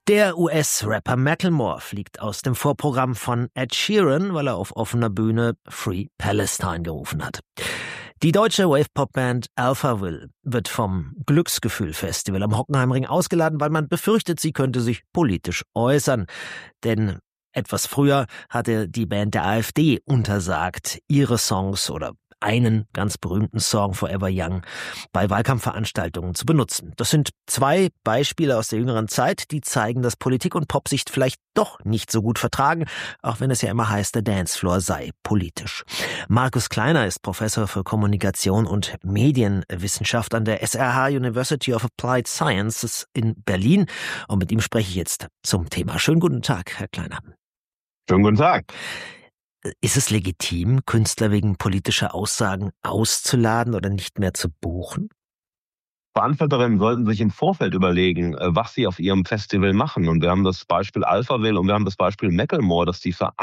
Der US-Rapper Macklemore fliegt aus dem Vorprogramm von Ed Sheeran, weil er auf offener Bühne Free Palestine gerufen hat. Die deutsche Wave-Pop-Band Alphaville wird vom Glücksgefühl-Festival am Hockenheimring ausgeladen, weil man befürchtet, sie könnte sich politisch äußern. Denn etwas früher hatte die Band der AfD untersagt, ihre Songs oder einen ganz berühmten Song, Forever Young, bei Wahlkampfveranstaltungen zu benutzen. Das sind 2 Beispiele aus der jüngeren Zeit, die zeigen, dass Politik und Pop sich vielleicht doch nicht so gut vertragen, auch wenn es ja immer heißt, der Dancefloor sei politisch. Markus Kleiner ist Professor für Kommunikation und Medienwissenschaft an der SRH University of Applied Sciences in Berlin und mit ihm spreche ich jetzt zum Thema. Schönen guten Tag, Herr Kleiner. Schönen guten Tag. Ist es legitim, Künstler wegen politischer Aussagen auszuladen oder nicht mehr zu buchen? Veranstalterinnen sollten sich im Vorfeld überlegen, was sie auf ihrem Festival machen. Und wir haben das Beispiel Alphaville und wir haben das Beispiel Macklemore, dass die